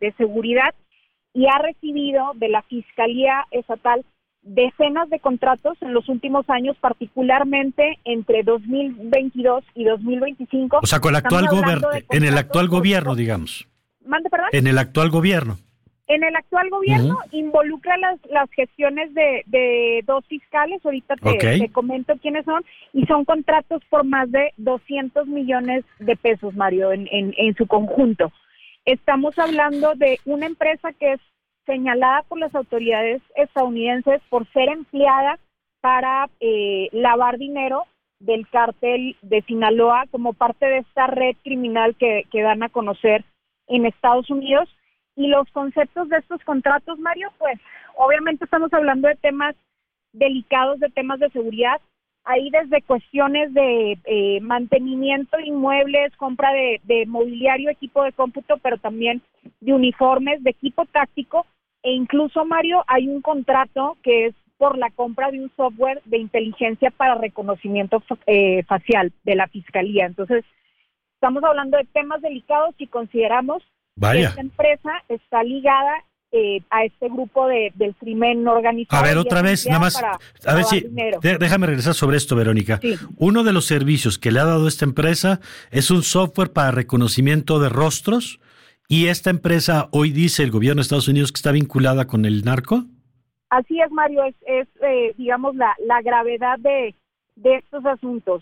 de seguridad y ha recibido de la Fiscalía Estatal decenas de contratos en los últimos años, particularmente entre 2022 y 2025. O sea, con el actual en el actual gobierno, digamos. ¿Mande, perdón? En el actual gobierno. En el actual gobierno involucra las gestiones de dos fiscales, ahorita te comento quiénes son, y son contratos por más de 200 millones de pesos, Mario, en su conjunto. Estamos hablando de una empresa que es señalada por las autoridades estadounidenses por ser empleada para lavar dinero del cártel de Sinaloa como parte de esta red criminal que dan a conocer en Estados Unidos. Y los conceptos de estos contratos, Mario, pues obviamente estamos hablando de temas delicados, de temas de seguridad. Ahí desde cuestiones de mantenimiento de inmuebles, compra de mobiliario, equipo de cómputo, pero también de uniformes, de equipo táctico, e incluso, Mario, hay un contrato que es por la compra de un software de inteligencia para reconocimiento facial de la Fiscalía. Entonces, estamos hablando de temas delicados y consideramos que esta empresa está ligada a este grupo del crimen organizado. A ver, otra vez, nada más, a ver si, déjame regresar sobre esto, Verónica. Sí. Uno de los servicios que le ha dado esta empresa es un software para reconocimiento de rostros, y esta empresa hoy dice el gobierno de Estados Unidos que está vinculada con el narco. Así es, Mario, es digamos, la gravedad de estos asuntos.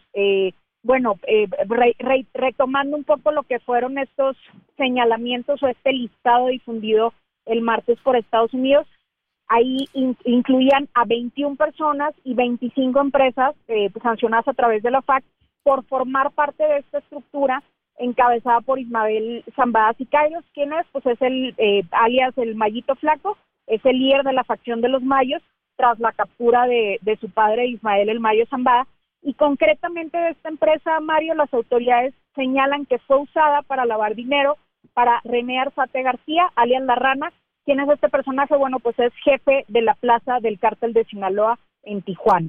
Retomando un poco lo que fueron estos señalamientos o este listado difundido el martes por Estados Unidos, ahí incluían a 21 personas y 25 empresas sancionadas a través de la FAC por formar parte de esta estructura encabezada por Ismael Zambada Siqueiros. ¿Quién es? Pues es el alias el Mayito Flaco, es el líder de la facción de los Mayos tras la captura de su padre Ismael el Mayo Zambada. Y concretamente de esta empresa, Mario, las autoridades señalan que fue usada para lavar dinero para René Arzate García, alias La Rana. ¿Quién es este personaje? Bueno, pues es jefe de la plaza del cártel de Sinaloa en Tijuana.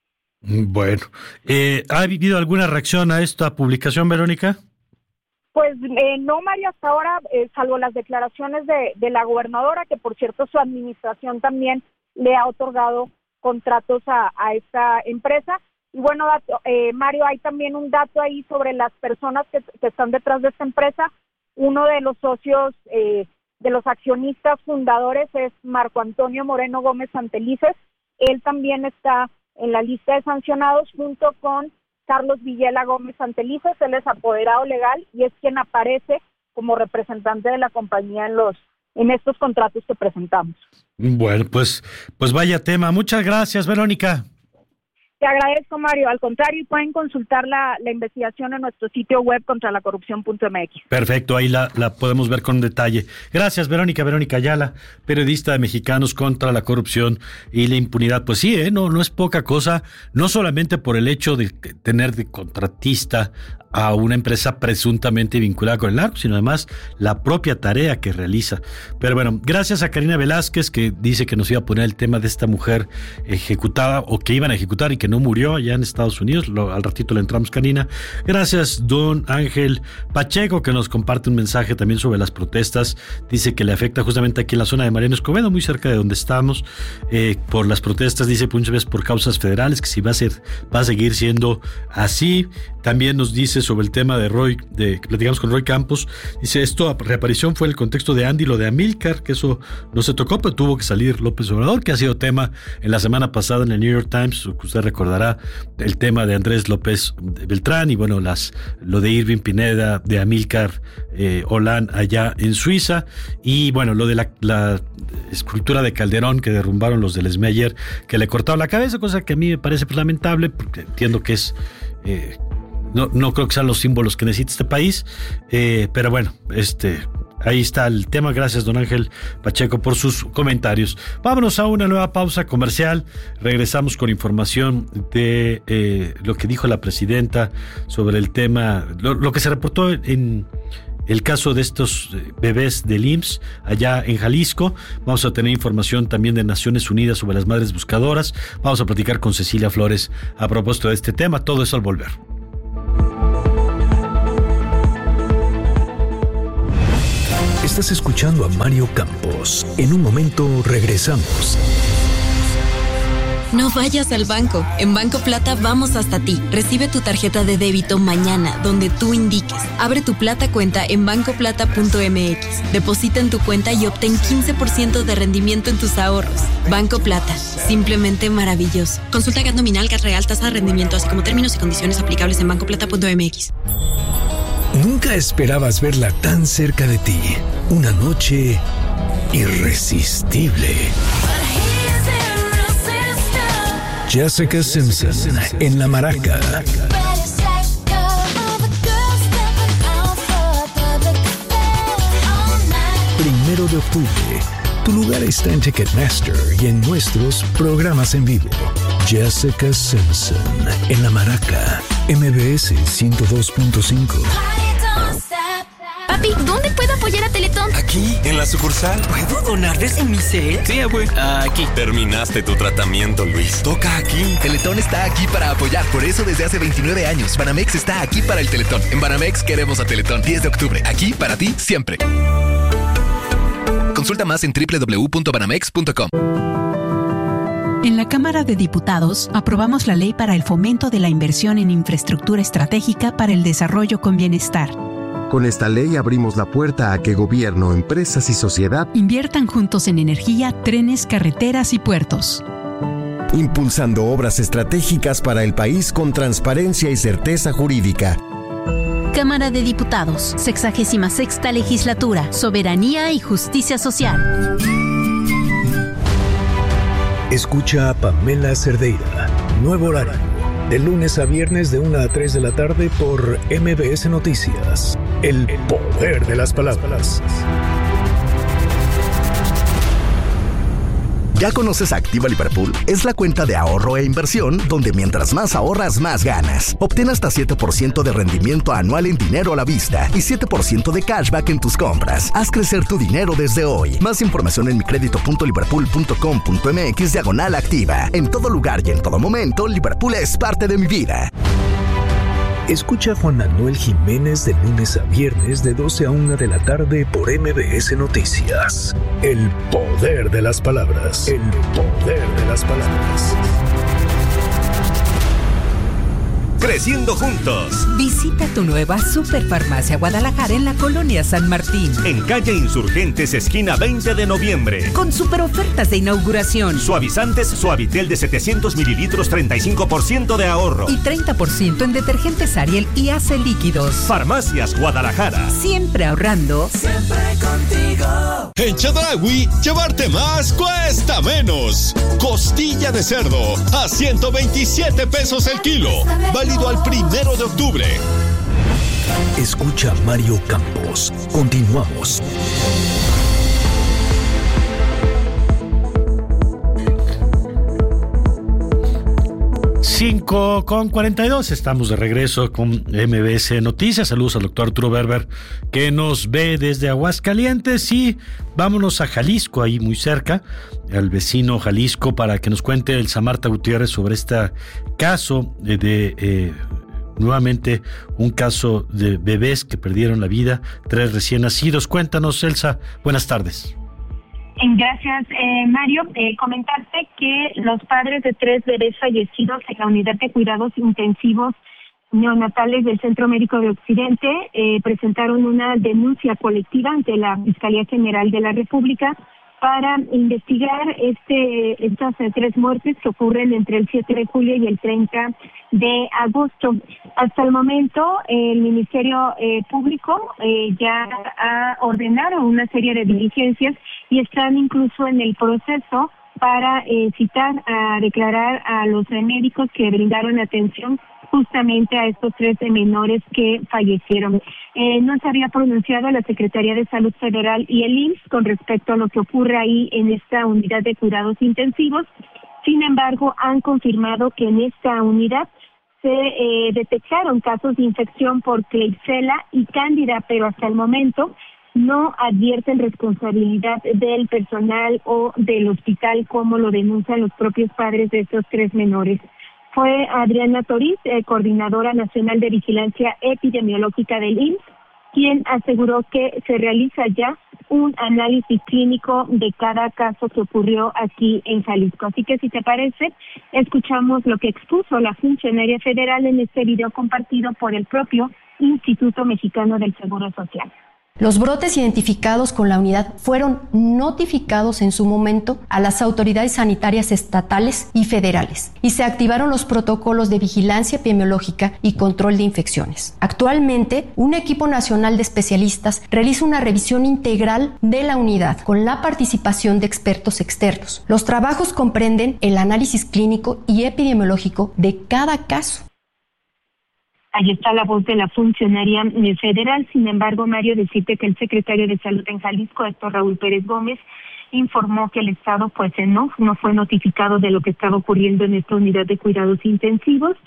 Bueno, ¿ha habido alguna reacción a esta publicación, Verónica? Pues no, Mario, hasta ahora, salvo las declaraciones de la gobernadora, que por cierto su administración también le ha otorgado contratos a esta empresa. Y bueno, Mario, hay también un dato ahí sobre las personas que están detrás de esta empresa. Uno de los socios, de los accionistas fundadores es Marco Antonio Moreno Gómez Santelices. Él también está en la lista de sancionados junto con Carlos Villela Gómez Santelices. Él es apoderado legal y es quien aparece como representante de la compañía en estos contratos que presentamos. Bueno, pues vaya tema. Muchas gracias, Verónica. Te agradezco, Mario. Al contrario, pueden consultar la investigación en nuestro sitio web contralacorrupción.mx. Perfecto, ahí la podemos ver con detalle. Gracias, Verónica. Verónica Ayala, periodista de Mexicanos contra la Corrupción y la Impunidad. Pues sí, no es poca cosa, no solamente por el hecho de tener de contratista a una empresa presuntamente vinculada con el narco, sino además la propia tarea que realiza. Pero bueno, gracias a Karina Velázquez, que dice que nos iba a poner el tema de esta mujer ejecutada o que iban a ejecutar y que no murió allá en Estados Unidos. Al ratito le entramos, Karina. Gracias, don Ángel Pacheco, que nos comparte un mensaje también sobre las protestas. Dice que le afecta justamente aquí en la zona de Mariano Escobedo, muy cerca de donde estamos, por las protestas, dice, muchas veces por causas federales, que si va a seguir siendo así. También nos dice sobre el tema de que platicamos con Roy Campos, dice, esto reaparición fue en el contexto de Andy, lo de Amílcar, que eso no se tocó, pero tuvo que salir López Obrador, que ha sido tema en la semana pasada en el New York Times, que usted recordará, el tema de Andrés López Beltrán y bueno, lo de Irving Pineda, de Amílcar Olan allá en Suiza, y bueno, lo de la escultura de Calderón que derrumbaron los del ESME ayer, que le cortaron la cabeza, cosa que a mí me parece pues lamentable, porque entiendo que es... No creo que sean los símbolos que necesita este país, pero bueno, ahí está el tema. Gracias, don Ángel Pacheco, por sus comentarios. Vámonos a una nueva pausa comercial. Regresamos con información de lo que dijo la presidenta sobre el tema, lo que se reportó en el caso de estos bebés del IMSS allá en Jalisco. Vamos a tener información también de Naciones Unidas sobre las madres buscadoras. Vamos a platicar con Cecilia Flores a propósito de este tema. Todo eso al volver. Estás escuchando a Mario Campos. En un momento regresamos. No vayas al banco. En Banco Plata vamos hasta ti. Recibe tu tarjeta de débito mañana, donde tú indiques. Abre tu Plata cuenta en bancoplata.mx. Deposita en tu cuenta y obtén 15% de rendimiento en tus ahorros. Banco Plata. Simplemente maravilloso. Consulta GAT nominal, GAT real, tasa de rendimiento, así como términos y condiciones aplicables en bancoplata.mx. Nunca esperabas verla tan cerca de ti. Una noche irresistible. Jessica Simpson en La Maraca. 1 de octubre. Tu lugar está en Ticketmaster y en nuestros programas en vivo. Jessica Simpson en La Maraca. MBS 102.5. Papi, ¿dónde puedo apoyar a Teletón? Aquí, en la sucursal. ¿Puedo donar desde mi cel? Sí, güey. Aquí. Terminaste tu tratamiento, Luis. Toca aquí. Teletón está aquí para apoyar. Por eso desde hace 29 años, Banamex está aquí para el Teletón. En Banamex queremos a Teletón. 10 de octubre. Aquí para ti, siempre. Consulta más en www.banamex.com. En la Cámara de Diputados aprobamos la ley para el fomento de la inversión en infraestructura estratégica para el desarrollo con bienestar. Con esta ley abrimos la puerta a que gobierno, empresas y sociedad inviertan juntos en energía, trenes, carreteras y puertos. Impulsando obras estratégicas para el país con transparencia y certeza jurídica. Cámara de Diputados, 66ª Legislatura, Soberanía y Justicia Social. Escucha a Pamela Cerdeira. Nuevo horario. De lunes a viernes de 1 a 3 de la tarde por MBS Noticias. El poder de las palabras. ¿Ya conoces Activa Liverpool? Es la cuenta de ahorro e inversión donde mientras más ahorras, más ganas. Obtén hasta 7% de rendimiento anual en dinero a la vista y 7% de cashback en tus compras. Haz crecer tu dinero desde hoy. Más información en micredito.liverpool.com.mx/activa. En todo lugar y en todo momento, Liverpool es parte de mi vida. Escucha a Juan Manuel Jiménez de lunes a viernes de 12 a 1 de la tarde por MBS Noticias. El poder de las palabras. El poder de las palabras. Creciendo juntos. Visita tu nueva Superfarmacia Guadalajara en la Colonia San Martín. En calle Insurgentes, esquina 20 de noviembre. Con super ofertas de inauguración. Suavizantes Suavitel de 700 mililitros, 35% de ahorro. Y 30% en detergentes Ariel y Ace líquidos. Farmacias Guadalajara. Siempre ahorrando. Siempre contigo. En Chedraui, llevarte más cuesta menos. Costilla de cerdo a 127 pesos el kilo. Válido al 1 de octubre. Escucha a Mario Campos. Continuamos. 5:42, estamos de regreso con MBS Noticias. Saludos al doctor Arturo Berber, que nos ve desde Aguascalientes, y vámonos a Jalisco, ahí muy cerca, al vecino Jalisco, para que nos cuente Elsa Marta Gutiérrez sobre este caso nuevamente un caso de bebés que perdieron la vida, 3 recién nacidos. Cuéntanos, Elsa, buenas tardes. Gracias, Mario. Comentarte que los padres de 3 bebés fallecidos en la unidad de cuidados intensivos neonatales del Centro Médico de Occidente presentaron una denuncia colectiva ante la Fiscalía General de la República para investigar estas 3 muertes que ocurren entre el 7 de julio y el 30 de agosto. Hasta el momento, el Ministerio Público ya ha ordenado una serie de diligencias y están incluso en el proceso para citar a declarar a los médicos que brindaron atención justamente a estos 3 menores que fallecieron. No se había pronunciado la Secretaría de Salud Federal y el IMSS con respecto a lo que ocurre ahí en esta unidad de cuidados intensivos. Sin embargo, han confirmado que en esta unidad se detectaron casos de infección por Klebsiella y Cándida, pero hasta el momento no advierten responsabilidad del personal o del hospital, como lo denuncian los propios padres de estos 3 menores. Fue Adriana Toriz, coordinadora nacional de vigilancia epidemiológica del IMSS, quien aseguró que se realiza ya un análisis clínico de cada caso que ocurrió aquí en Jalisco. Así que si te parece, escuchamos lo que expuso la funcionaria federal en este video compartido por el propio Instituto Mexicano del Seguro Social. Los brotes identificados con la unidad fueron notificados en su momento a las autoridades sanitarias estatales y federales y se activaron los protocolos de vigilancia epidemiológica y control de infecciones. Actualmente, un equipo nacional de especialistas realiza una revisión integral de la unidad con la participación de expertos externos. Los trabajos comprenden el análisis clínico y epidemiológico de cada caso. Ahí está la voz de la funcionaria federal. Sin embargo, Mario, decirte que el secretario de Salud en Jalisco, Héctor Raúl Pérez Gómez, informó que el Estado no fue notificado de lo que estaba ocurriendo en esta unidad de cuidados intensivos.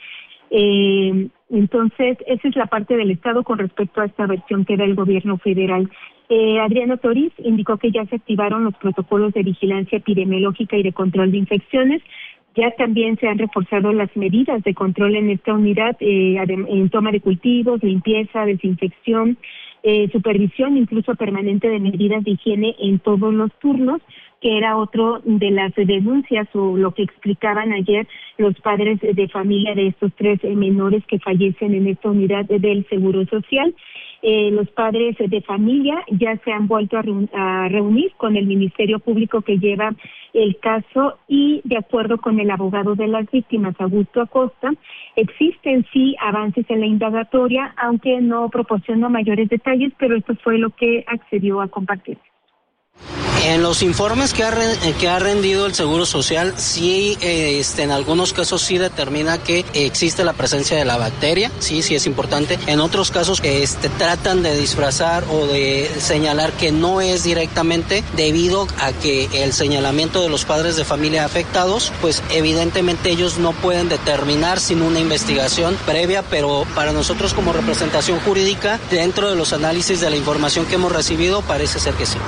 Entonces, esa es la parte del Estado con respecto a esta versión que da el gobierno federal. Adriano Toriz indicó que ya se activaron los protocolos de vigilancia epidemiológica y de control de infecciones. Ya también se han reforzado las medidas de control en esta unidad, en toma de cultivos, limpieza, desinfección, supervisión incluso permanente de medidas de higiene en todos los turnos, que era otro de las denuncias o lo que explicaban ayer los padres de familia de estos 3 menores que fallecen en esta unidad del Seguro Social. Los padres de familia ya se han vuelto a reunir con el Ministerio Público que lleva el caso y, de acuerdo con el abogado de las víctimas, Augusto Acosta, existen sí avances en la indagatoria, aunque no proporcionó mayores detalles, pero esto fue lo que accedió a compartir. En los informes que ha rendido el Seguro Social, sí, en algunos casos sí determina que existe la presencia de la bacteria, sí es importante. En otros casos tratan de disfrazar o de señalar que no es directamente debido a que el señalamiento de los padres de familia afectados, pues evidentemente ellos no pueden determinar sin una investigación previa, pero para nosotros como representación jurídica, dentro de los análisis de la información que hemos recibido, parece ser que sí.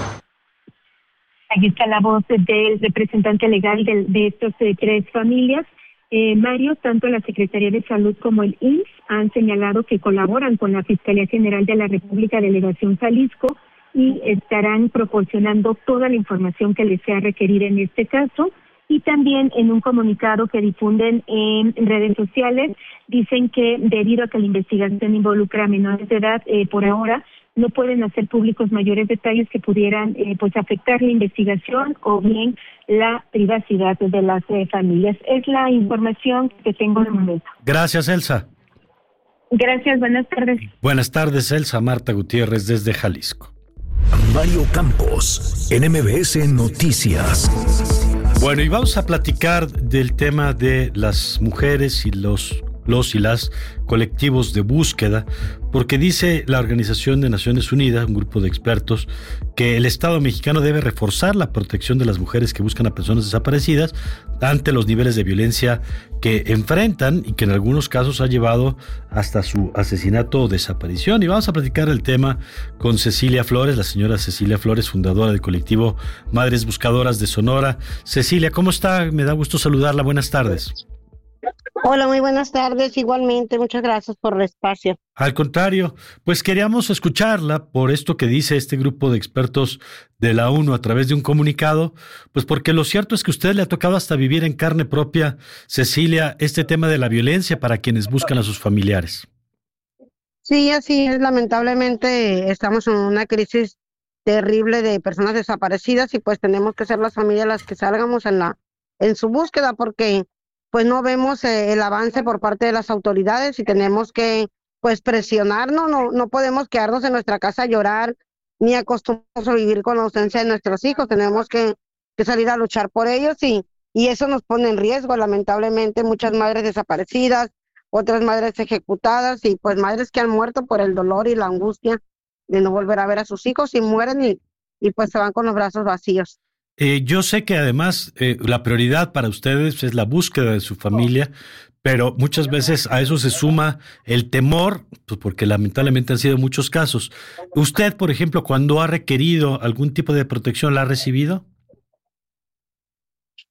Aquí está la voz del representante legal de estas 3 familias. Mario, tanto la Secretaría de Salud como el IMSS han señalado que colaboran con la Fiscalía General de la República Delegación Jalisco y estarán proporcionando toda la información que les sea requerida en este caso. Y también en un comunicado que difunden en redes sociales, dicen que debido a que la investigación involucra a menores de edad, por ahora no pueden hacer públicos mayores detalles que pudieran afectar la investigación o bien la privacidad de las familias. Es la información que tengo de momento. Gracias, Elsa. Gracias, buenas tardes. Buenas tardes, Elsa. Marta Gutiérrez desde Jalisco. Mario Campos, en MBS Noticias. Bueno, y vamos a platicar del tema de las mujeres y los y las colectivos de búsqueda, porque dice la Organización de Naciones Unidas, un grupo de expertos, que el Estado mexicano debe reforzar la protección de las mujeres que buscan a personas desaparecidas ante los niveles de violencia que enfrentan y que en algunos casos ha llevado hasta su asesinato o desaparición. Y vamos a platicar el tema con Cecilia Flores, la señora Cecilia Flores, fundadora del colectivo Madres Buscadoras de Sonora. Cecilia, ¿cómo está? Me da gusto saludarla. Buenas tardes. Hola, muy buenas tardes. Igualmente, muchas gracias por el espacio. Al contrario, pues queríamos escucharla por esto que dice este grupo de expertos de la ONU a través de un comunicado, pues porque lo cierto es que a usted le ha tocado hasta vivir en carne propia, Cecilia, este tema de la violencia para quienes buscan a sus familiares. Sí, así es. Lamentablemente estamos en una crisis terrible de personas desaparecidas y pues tenemos que ser las familias las que salgamos en su búsqueda porque pues no vemos el avance por parte de las autoridades y tenemos que pues presionarnos, no podemos quedarnos en nuestra casa a llorar ni acostumbrarnos a vivir con la ausencia de nuestros hijos, tenemos que salir a luchar por ellos y eso nos pone en riesgo, lamentablemente muchas madres desaparecidas, otras madres ejecutadas y pues madres que han muerto por el dolor y la angustia de no volver a ver a sus hijos y mueren y pues se van con los brazos vacíos. Yo sé que además la prioridad para ustedes es la búsqueda de su familia, pero muchas veces a eso se suma el temor, pues porque lamentablemente han sido muchos casos. ¿Usted, por ejemplo, cuando ha requerido algún tipo de protección, la ha recibido?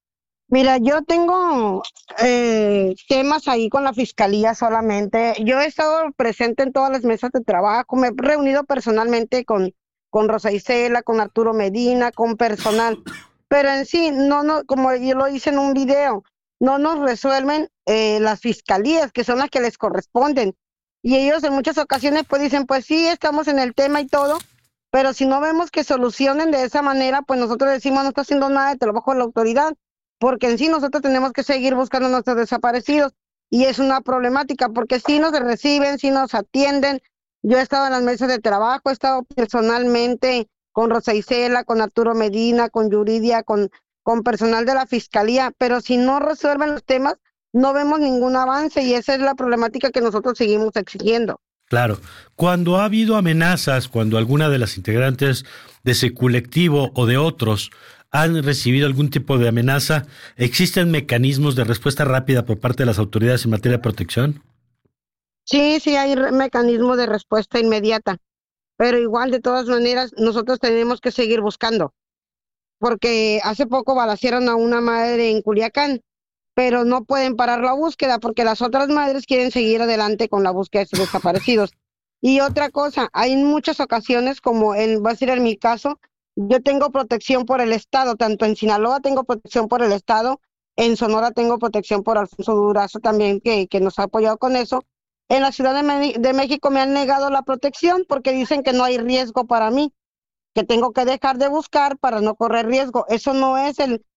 Mira, yo tengo temas ahí con la fiscalía solamente. Yo he estado presente en todas las mesas de trabajo, me he reunido personalmente con Rosa Isela, con Arturo Medina, con personal, pero en sí, no, como yo lo hice en un video, no nos resuelven las fiscalías, que son las que les corresponden. Y ellos en muchas ocasiones pues dicen, pues sí, estamos en el tema y todo, pero si no vemos que solucionen de esa manera, pues nosotros decimos, no está haciendo nada de trabajo la autoridad, porque en sí nosotros tenemos que seguir buscando a nuestros desaparecidos, y es una problemática, porque sí nos reciben, sí nos atienden. Yo he estado en las mesas de trabajo, he estado personalmente con Rosa Isela, con Arturo Medina, con Yuridia, con personal de la fiscalía, pero si no resuelven los temas, no vemos ningún avance, y esa es la problemática que nosotros seguimos exigiendo. Claro, cuando ha habido amenazas, cuando alguna de las integrantes de ese colectivo o de otros han recibido algún tipo de amenaza, ¿existen mecanismos de respuesta rápida por parte de las autoridades en materia de protección? Sí, hay mecanismos de respuesta inmediata, pero igual, de todas maneras, nosotros tenemos que seguir buscando, porque hace poco balacearon a una madre en Culiacán, pero no pueden parar la búsqueda porque las otras madres quieren seguir adelante con la búsqueda de sus desaparecidos. Y otra cosa, hay muchas ocasiones, como va a ser en mi caso, yo tengo protección por el Estado, tanto en Sinaloa tengo protección por el Estado, en Sonora tengo protección por Alfonso Durazo también, que nos ha apoyado con eso. En la Ciudad de México me han negado la protección porque dicen que no hay riesgo para mí, que tengo que dejar de buscar para no correr riesgo. Eso no es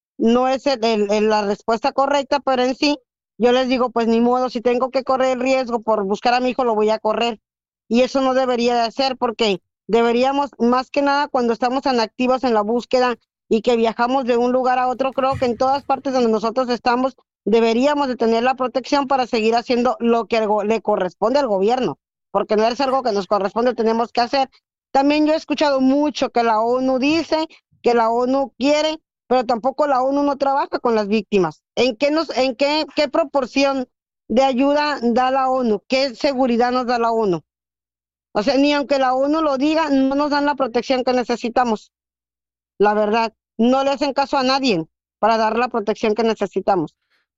la respuesta correcta, pero en sí, yo les digo, pues ni modo, si tengo que correr el riesgo por buscar a mi hijo, lo voy a correr. Y eso no debería de hacer, porque deberíamos, más que nada, cuando estamos tan activos en la búsqueda y que viajamos de un lugar a otro, creo que en todas partes donde nosotros estamos, deberíamos de tener la protección para seguir haciendo lo que le corresponde al gobierno, porque no es algo que nos corresponde, tenemos que hacer. También yo he escuchado mucho que la ONU dice, que la ONU quiere, pero tampoco la ONU no trabaja con las víctimas. ¿En qué proporción de ayuda da la ONU? ¿Qué seguridad nos da la ONU? O sea, ni aunque la ONU lo diga, no nos dan la protección que necesitamos. La verdad, no le hacen caso a nadie para dar la protección que necesitamos.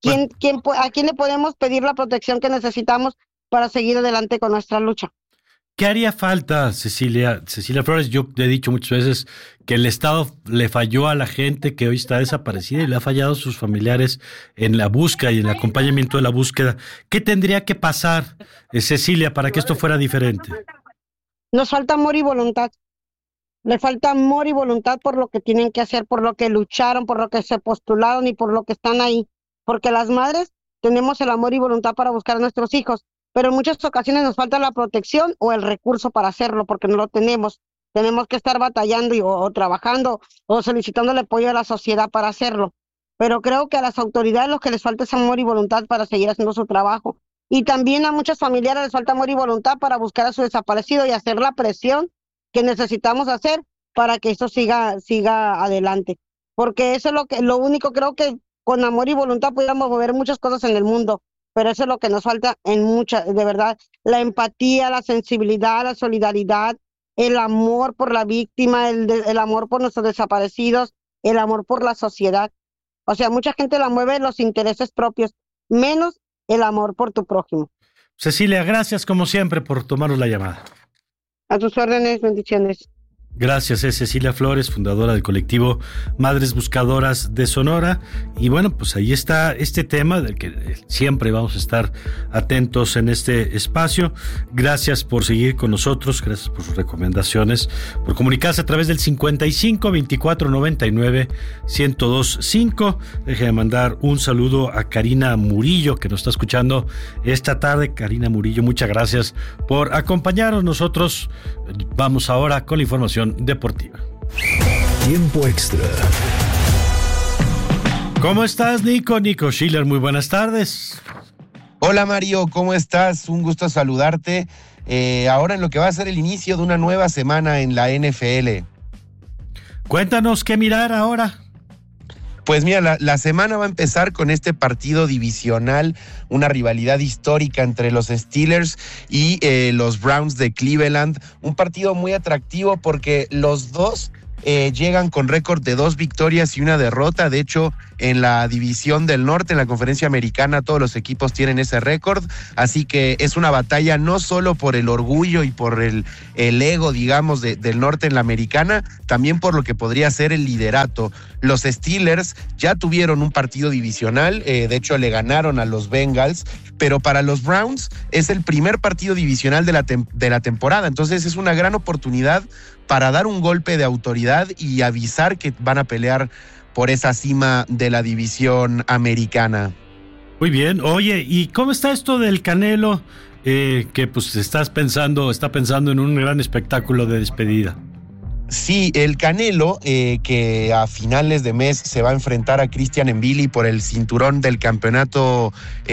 ¿A quién le podemos pedir la protección que necesitamos para seguir adelante con nuestra lucha? ¿Qué haría falta, Cecilia Flores? Yo he dicho muchas veces que el Estado le falló a la gente que hoy está desaparecida y le ha fallado a sus familiares en la búsqueda y en el acompañamiento de la búsqueda. ¿Qué tendría que pasar, Cecilia, para que esto fuera diferente? Nos falta amor y voluntad. Le falta amor y voluntad por lo que tienen que hacer, por lo que lucharon, por lo que se postularon y por lo que están ahí. Porque las madres tenemos el amor y voluntad para buscar a nuestros hijos, pero en muchas ocasiones nos falta la protección o el recurso para hacerlo, porque no lo tenemos. Tenemos que estar batallando o trabajando o solicitando el apoyo de la sociedad para hacerlo. Pero creo que a las autoridades lo que les falta es amor y voluntad para seguir haciendo su trabajo. Y también a muchos familiares les falta amor y voluntad para buscar a su desaparecido y hacer la presión que necesitamos hacer para que esto siga adelante. Porque eso es lo único, creo que con amor y voluntad podríamos mover muchas cosas en el mundo, pero eso es lo que nos falta de verdad, la empatía, la sensibilidad, la solidaridad, el amor por la víctima, el amor por nuestros desaparecidos, el amor por la sociedad. O sea, mucha gente la mueve los intereses propios, menos el amor por tu prójimo. Cecilia, gracias como siempre por tomarnos la llamada. A tus órdenes, bendiciones. Gracias, es Cecilia Flores, fundadora del colectivo Madres Buscadoras de Sonora. Y bueno, pues ahí está este tema del que siempre vamos a estar atentos en este espacio. Gracias por seguir con nosotros, gracias por sus recomendaciones, por comunicarse a través del 55 24 99 1025. Déjeme mandar un saludo a Karina Murillo, que nos está escuchando esta tarde. Karina Murillo, muchas gracias por acompañarnos. Nosotros vamos ahora con la información deportiva. Tiempo extra. ¿Cómo estás, Nico? Nico Schiller, muy buenas tardes. Hola, Mario, ¿cómo estás? Un gusto saludarte. Ahora en lo que va a ser el inicio de una nueva semana en la NFL. Cuéntanos qué mirar ahora. Pues mira, la semana va a empezar con este partido divisional, una rivalidad histórica entre los Steelers y los Browns de Cleveland. Un partido muy atractivo porque los dos llegan con récord de 2 victorias y 1 derrota. De hecho, en la división del norte, en la conferencia americana, todos los equipos tienen ese récord, así que es una batalla no solo por el orgullo y por el ego, digamos, del norte en la americana, también por lo que podría ser el liderato. Los Steelers ya tuvieron un partido divisional, de hecho le ganaron a los Bengals, pero para los Browns es el primer partido divisional de la temporada, entonces es una gran oportunidad para dar un golpe de autoridad y avisar que van a pelear por esa cima de la división americana. Muy bien. Oye, ¿y cómo está esto del Canelo? Que pues está pensando en un gran espectáculo de despedida. Sí, el Canelo, que a finales de mes se va a enfrentar a Christian Mbili por el cinturón del campeonato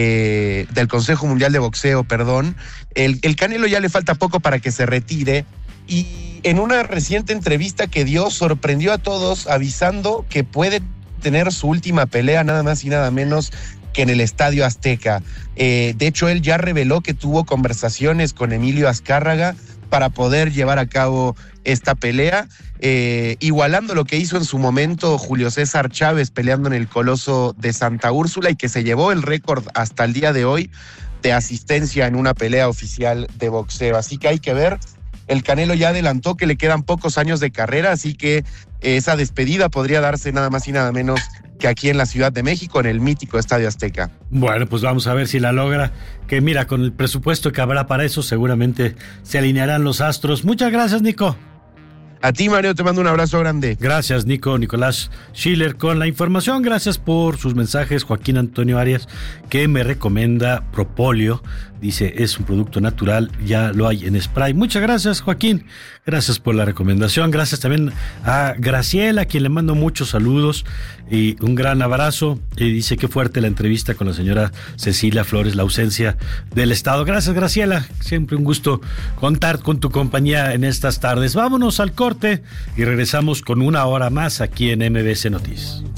del Consejo Mundial de Boxeo, perdón. El Canelo ya le falta poco para que se retire, y en una reciente entrevista que dio sorprendió a todos avisando que puede tener su última pelea nada más y nada menos que en el Estadio Azteca. De hecho, él ya reveló que tuvo conversaciones con Emilio Azcárraga para poder llevar a cabo esta pelea, igualando lo que hizo en su momento Julio César Chávez peleando en el Coloso de Santa Úrsula, y que se llevó el récord hasta el día de hoy de asistencia en una pelea oficial de boxeo. Así que hay que ver. El Canelo ya adelantó que le quedan pocos años de carrera, así que esa despedida podría darse nada más y nada menos que aquí en la Ciudad de México, en el mítico Estadio Azteca. Bueno, pues vamos a ver si la logra, que mira, con el presupuesto que habrá para eso, seguramente se alinearán los astros. Muchas gracias, Nico. A ti, Mario, te mando un abrazo grande. Gracias, Nico. Nicolás Schiller con la información. Gracias por sus mensajes. Joaquín Antonio Arias, que me recomienda Propóleo. Dice, es un producto natural, ya lo hay en spray. Muchas gracias, Joaquín. Gracias por la recomendación. Gracias también a Graciela, a quien le mando muchos saludos y un gran abrazo. Y dice, qué fuerte la entrevista con la señora Cecilia Flores, la ausencia del Estado. Gracias, Graciela. Siempre un gusto contar con tu compañía en estas tardes. Vámonos al corte y regresamos con una hora más aquí en MBS Noticias.